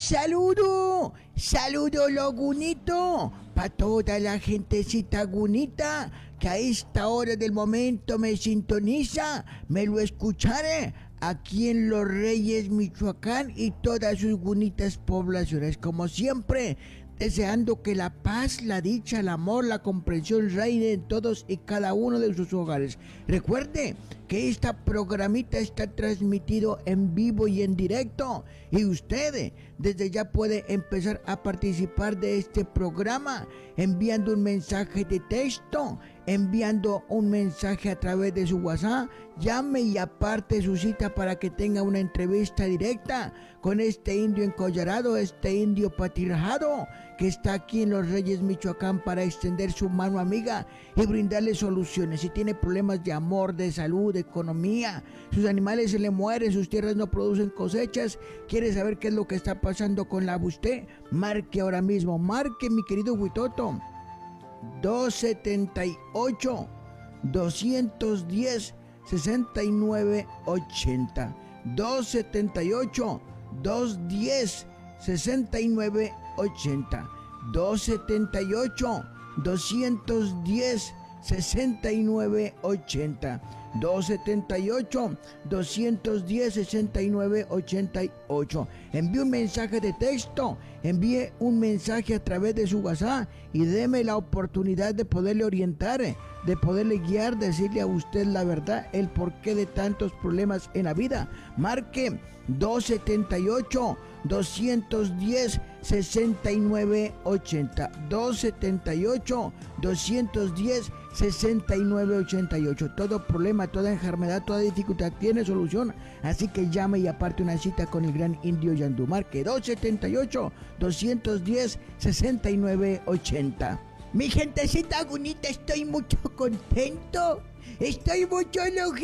Saludo Logunito, para toda la gentecita gunita que a esta hora del momento me sintoniza, me lo escucharé aquí en Los Reyes, Michoacán y todas sus bonitas poblaciones. Como siempre, deseando que la paz, la dicha, el amor, la comprensión reine en todos y cada uno de sus hogares. Recuerde que esta programita está transmitido en vivo y en directo y usted desde ya puede empezar a participar de este programa enviando un mensaje de texto, enviando un mensaje a través de su WhatsApp. Llame y aparte su cita para que tenga una entrevista directa con este indio encollarado, este indio patirrajado que está aquí en Los Reyes, Michoacán, para extender su mano amiga y brindarle soluciones. Si tiene problemas de amor, de salud, de economía, sus animales se le mueren, sus tierras no producen cosechas, quiere saber qué es lo que está pasando con la usted, marque ahora mismo, marque mi querido Huitoto, 278 210 6980, 278 210 6980, 278 210 6980, 278 210 6988. Envíe un mensaje de texto, envíe un mensaje a través de su WhatsApp y deme la oportunidad de poderle orientar, de poderle guiar, decirle a usted la verdad, el porqué de tantos problemas en la vida. Marque 278 210 6980, 278 210 6988. Todo problema, toda enfermedad, toda dificultad tiene solución, así que llame y aparte una cita con el gran indio Yandú. Marque 278 210 6980. Mi gentecita bonita, estoy mucho contento, estoy mucho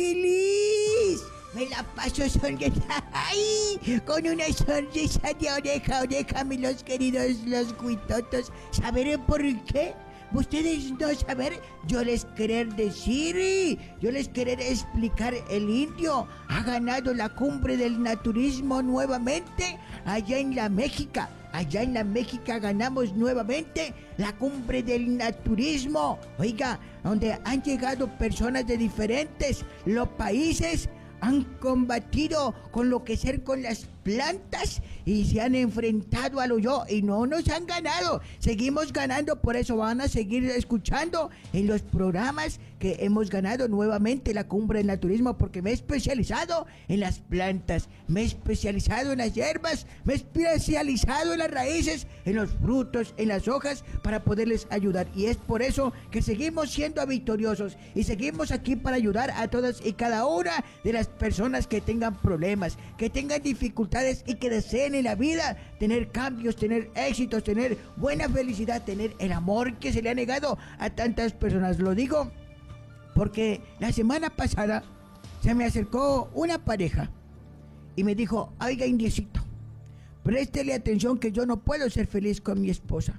feliz. Me la paso sonriendo, ¡ay!, con una sonrisa de oreja a oreja, mis queridos los cuitotos. ¿Saben por qué? Ustedes no saber, yo les querer decir, yo les querer explicar, el indio ha ganado la cumbre del naturismo nuevamente allá en la México. Allá en la México ganamos nuevamente la cumbre del naturismo. Oiga, donde han llegado personas de diferentes los países, han combatido con lo que ser con las plantas y se han enfrentado a lo yo y no nos han ganado. Seguimos ganando, por eso van a seguir escuchando en los programas que hemos ganado nuevamente la cumbre del naturismo, porque me he especializado en las plantas, me he especializado en las hierbas, me he especializado en las raíces, en los frutos, en las hojas, para poderles ayudar. Y es por eso que seguimos siendo victoriosos y seguimos aquí para ayudar a todas y cada una de las personas que tengan problemas, que tengan dificultades y que deseen en la vida tener cambios, tener éxitos, tener buena felicidad, tener el amor que se le ha negado a tantas personas. Lo digo porque la semana pasada se me acercó una pareja y me dijo: oiga, indiecito, préstele atención que yo no puedo ser feliz con mi esposa.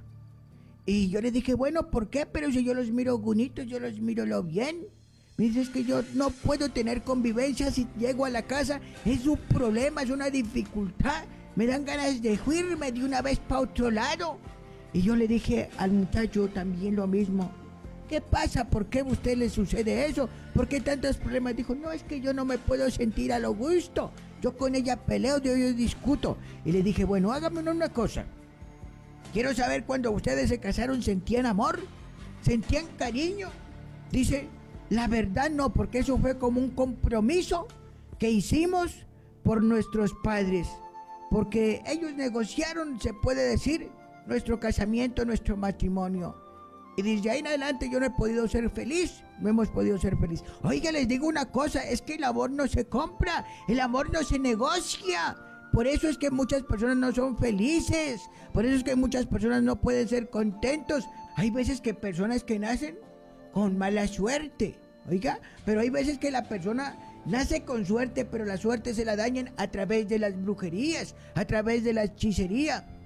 Y yo le dije: bueno, ¿por qué? Pero si yo los miro bonitos, yo los miro lo bien. Me dice: es que yo no puedo tener convivencia, si llego a la casa es un problema, es una dificultad, me dan ganas de irme de una vez para otro lado. Y yo le dije al muchacho también lo mismo: ¿qué pasa? ¿Por qué a usted le sucede eso? ¿Por qué tantos problemas? Dijo: no, es que yo no me puedo sentir a lo gusto, yo con ella peleo, yo discuto. Y le dije: bueno, hágame una cosa, quiero saber, cuando ustedes se casaron, ¿sentían amor? ¿Sentían cariño? Dice: la verdad no, porque eso fue como un compromiso que hicimos por nuestros padres, porque ellos negociaron, se puede decir, nuestro casamiento, nuestro matrimonio. Y desde ahí en adelante yo no he podido ser feliz, no hemos podido ser felices. Oiga, les digo una cosa, es que el amor no se compra, el amor no se negocia. Por eso es que muchas personas no son felices, por eso es que muchas personas no pueden ser contentos. Hay veces que personas que nacen con mala suerte, oiga, pero hay veces que la persona nace con suerte, pero la suerte se la dañan a través de las brujerías, a través de la hechicería.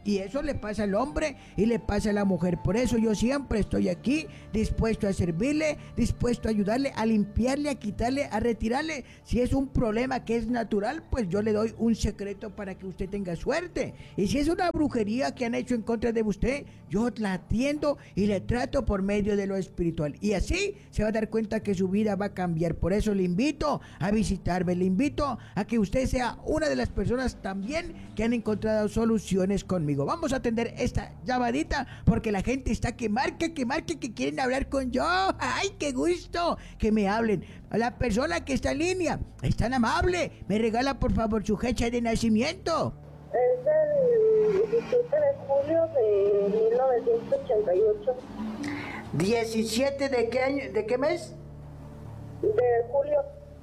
Y eso le pasa al hombre y le pasa a la mujer. Por eso yo siempre estoy aquí, dispuesto a servirle, dispuesto a ayudarle, a limpiarle, a quitarle, a retirarle. Si es un problema que es natural, pues yo le doy un secreto para que usted tenga suerte. Y si es una brujería que han hecho en contra de usted, yo la atiendo y le trato por medio de lo espiritual. Y así se va a dar cuenta que su vida va a cambiar. Por eso le invito a visitarme, le invito a que usted sea una de las personas también que han encontrado soluciones conmigo. Vamos a atender esta llamadita porque la gente está que marque, que quieren hablar con yo. ¡Ay, qué gusto! Que me hablen. A la persona que está en línea, es tan amable, me regala por favor su fecha de nacimiento. Es del 17 de julio de 1988. ¿17 de qué año? ¿De qué mes? De julio.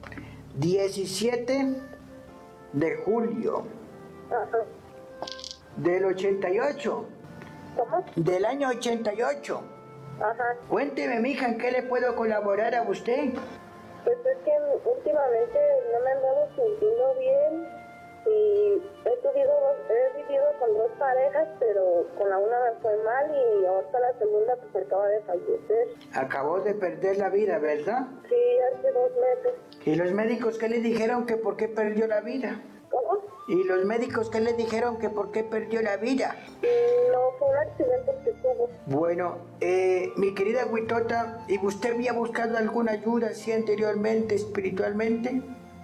17 de julio. Ajá. Del 88. ¿Cómo? Del año 88. Ajá. Cuénteme, mija, ¿en qué le puedo colaborar a usted? Pues es que últimamente no me he andado sintiendo bien y he vivido con dos parejas, pero con la una me fue mal y ahorita la segunda pues acaba de fallecer. Acabó de perder la vida, ¿verdad? Sí, hace 2 meses. ¿Y los médicos qué le dijeron que por qué perdió la vida? ¿Cómo? ¿Y los médicos qué le dijeron que por qué perdió la vida? No, fue un accidente que tuvo. Bueno, mi querida Huitota, ¿y usted había buscado alguna ayuda así anteriormente, espiritualmente?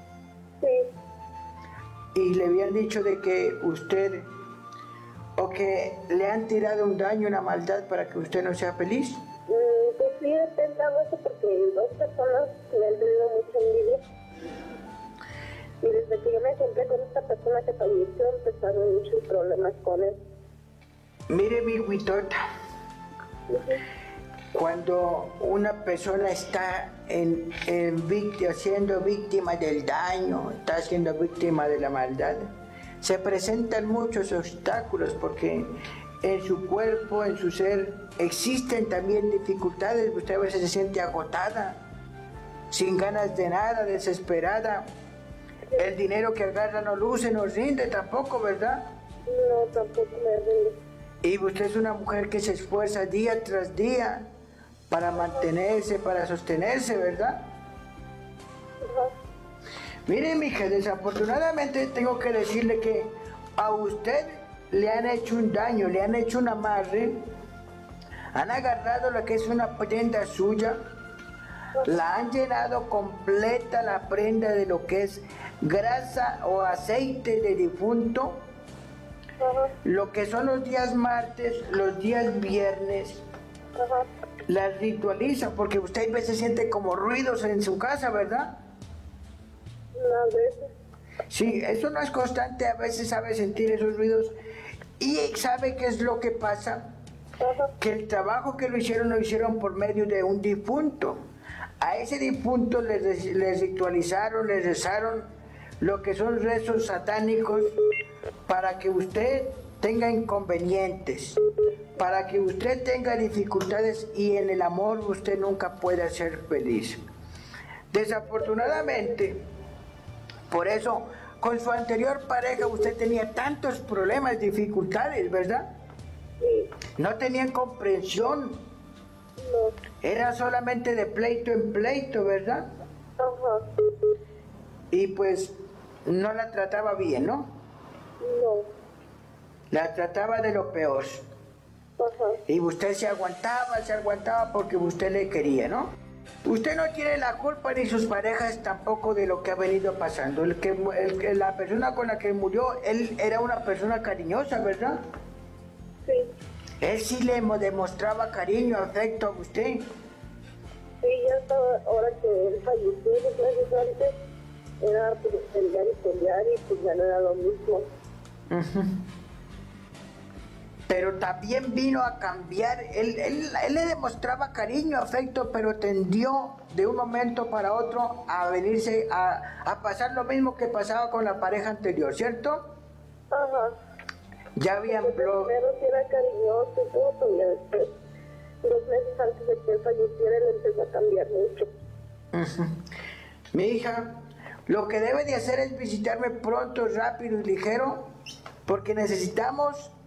Sí. Y le habían dicho de que usted, o que le han tirado un daño, una maldad para que usted no sea feliz. Pues sí, he pensado eso porque dos personas me han tenido mucha envidia. Y desde que yo me encontré con esta persona que falleció, empezaron muchos problemas con él. Mire, mi Huitota, cuando una persona está siendo víctima del daño, está siendo víctima de la maldad, se presentan muchos obstáculos porque en su cuerpo, en su ser, existen también dificultades. Usted a veces se siente agotada, sin ganas de nada, desesperada. El dinero que agarra no luce, no rinde tampoco, ¿verdad? No, tampoco me rinde. Y usted es una mujer que se esfuerza día tras día para mantenerse, para sostenerse, ¿verdad? Ajá. Mire, mija, desafortunadamente tengo que decirle que a usted le han hecho un daño, le han hecho un amarre, han agarrado lo que es una prenda suya, la han llenado completa la prenda de lo que es grasa o aceite de difunto, Ajá. lo que son los días martes, los días viernes, Ajá. las ritualiza, porque usted a veces siente como ruidos en su casa, ¿verdad? Unas veces. Sí, eso no es constante, a veces sabe sentir esos ruidos y sabe qué es lo que pasa, Ajá. que el trabajo que lo hicieron por medio de un difunto. A ese difunto les ritualizaron, les rezaron lo que son rezos satánicos para que usted tenga inconvenientes, para que usted tenga dificultades y en el amor usted nunca pueda ser feliz. Desafortunadamente, por eso, con su anterior pareja usted tenía tantos problemas, dificultades, ¿verdad? Sí. No tenían comprensión, No. era solamente de pleito en pleito, ¿verdad? Ajá. Y pues no la trataba bien, ¿no? No. La trataba de lo peor. Ajá. Y usted se aguantaba porque usted le quería, ¿no? Usted no tiene la culpa ni sus parejas tampoco de lo que ha venido pasando. La persona con la que murió, él era una persona cariñosa, ¿verdad? Sí. Él sí le demostraba cariño, afecto a usted. Sí, ya estaba, ahora que él falleció 2 meses antes, era pues, pelear y pues ya no era lo mismo. Pero también vino a cambiar, él le demostraba cariño, afecto, pero tendió de un momento para otro a venirse a pasar lo mismo que pasaba con la pareja anterior, ¿cierto? Ajá. Ya habían Primero sí era cariñoso y todo, pero ya después, 2 meses antes de que él falleciera, él empezó a cambiar mucho. Mi hija, lo que debe de hacer es visitarme pronto, rápido y ligero, porque necesitamos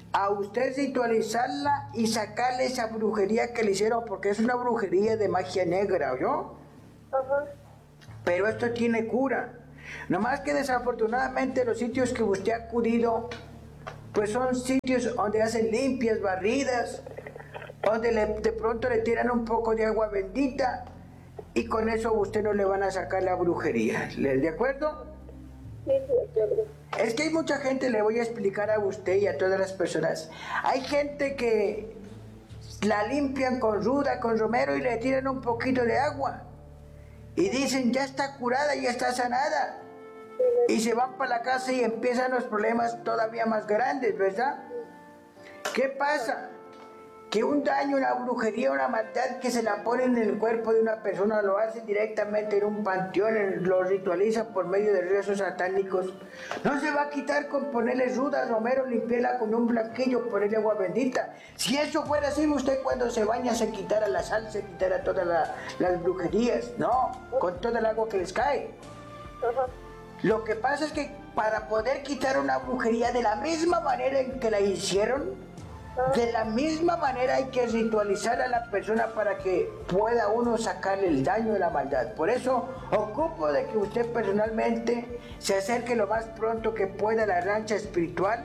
a usted ritualizarla y sacarle esa brujería que le hicieron, porque es una brujería de magia negra, ¿oyó? Ajá. Pero esto tiene cura. Nomás que desafortunadamente los sitios que usted ha acudido, pues son sitios donde hacen limpias, barridas, donde de pronto le tiran un poco de agua bendita y con eso a usted no le van a sacar la brujería. ¿De acuerdo? Sí, de acuerdo. Es que hay mucha gente, le voy a explicar a usted y a todas las personas. Hay gente que la limpian con ruda, con romero y le tiran un poquito de agua. Y dicen, ya está curada, ya está sanada. Y se van para la casa y empiezan los problemas todavía más grandes, ¿verdad? ¿Qué pasa? Que un daño, una brujería, una maldad que se la ponen en el cuerpo de una persona, lo hacen directamente en un panteón, lo ritualizan por medio de rezos satánicos. No se va a quitar con ponerle ruda, romero, limpiarla con un blanquillo, ponerle agua bendita. Si eso fuera así, usted cuando se baña se quitara la sal, se quitara todas las brujerías. No, con toda el agua que les cae. Ajá. Lo que pasa es que para poder quitar una brujería de la misma manera en que la hicieron, de la misma manera hay que ritualizar a la persona para que pueda uno sacarle el daño de la maldad. Por eso ocupo de que usted personalmente se acerque lo más pronto que pueda a la rancha espiritual.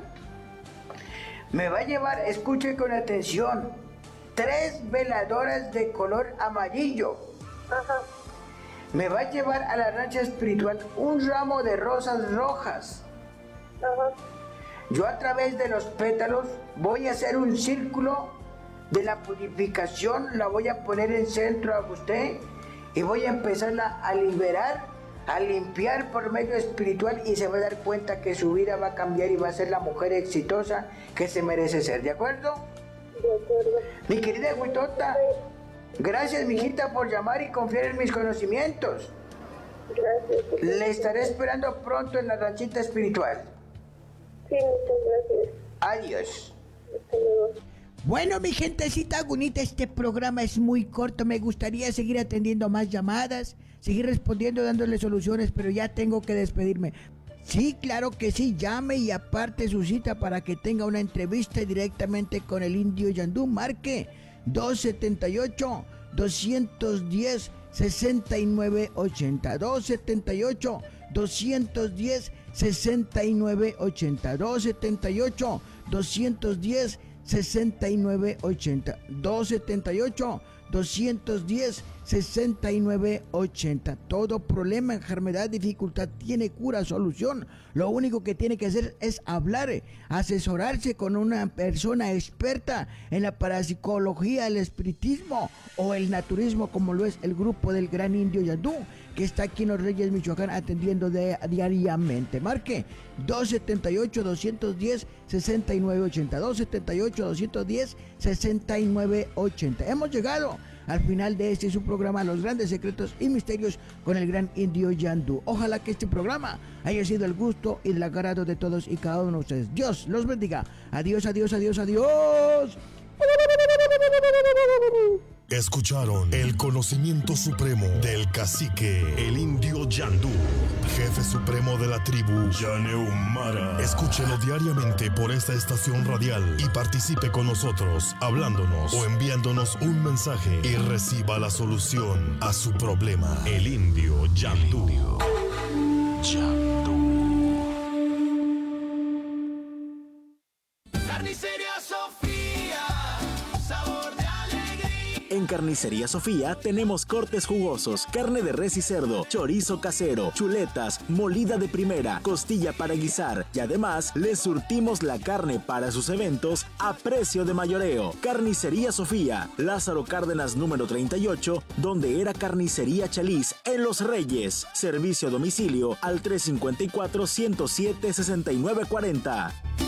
Me va a llevar, escuche con atención, 3 veladoras de color amarillo. Ajá. Me va a llevar a la rancha espiritual un ramo de rosas rojas. Ajá. Yo a través de los pétalos voy a hacer un círculo de la purificación, la voy a poner en centro a usted y voy a empezarla a liberar, a limpiar por medio espiritual y se va a dar cuenta que su vida va a cambiar y va a ser la mujer exitosa que se merece ser, ¿de acuerdo? De acuerdo. Mi querida Huitota, gracias mijita por llamar y confiar en mis conocimientos. Gracias. Le estaré esperando pronto en la ranchita espiritual. Sí, muchas gracias. Adiós. Hasta luego. Bueno, mi gentecita bonita, este programa es muy corto. Me gustaría seguir atendiendo más llamadas, seguir respondiendo, dándole soluciones, pero ya tengo que despedirme. Sí, claro que sí, llame y aparte su cita para que tenga una entrevista directamente con el indio Yandú. Marque 278-210-6980. 278-210-6980. 278 210 6980 278 210 6980. Todo problema, enfermedad, dificultad tiene cura, solución. Lo único que tiene que hacer es hablar, asesorarse con una persona experta en la parapsicología, el espiritismo o el naturismo, como lo es el grupo del Gran Indio Yandú, que está aquí en Los Reyes, Michoacán, atendiendo diariamente. Marque 278-210-6980. 278-210-6980. Hemos llegado al final de este su programa, Los Grandes Secretos y Misterios con el Gran Indio Yandú. Ojalá que este programa haya sido el gusto y el agrado de todos y cada uno de ustedes. Dios los bendiga. Adiós, adiós, adiós, adiós. Escucharon el conocimiento supremo del cacique, el indio Yandú, jefe supremo de la tribu Yaneumara. Escúchelo diariamente por esta estación radial y participe con nosotros hablándonos o enviándonos un mensaje y reciba la solución a su problema. El indio Yandú. Carnicería Sofía, sabor de alegría. En Carnicería Sofía tenemos cortes jugosos, carne de res y cerdo, chorizo casero, chuletas, molida de primera, costilla para guisar y además les surtimos la carne para sus eventos a precio de mayoreo. Carnicería Sofía, Lázaro Cárdenas número 38, donde era Carnicería Chaliz en Los Reyes. Servicio a domicilio al 354-107-6940.